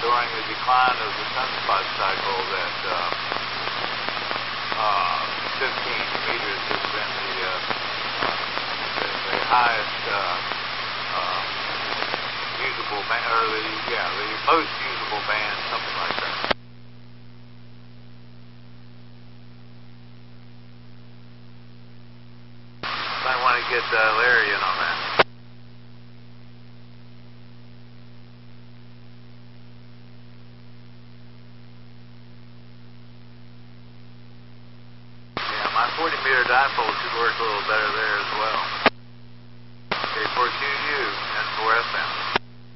during the decline of the sunspot cycle that 15 meters has been the highest usable band, or the most usable band, something like that. Might want to get Larry in on that. Yeah, my 40-meter dipole should work a little better there as well. Okay, for QU and for FM.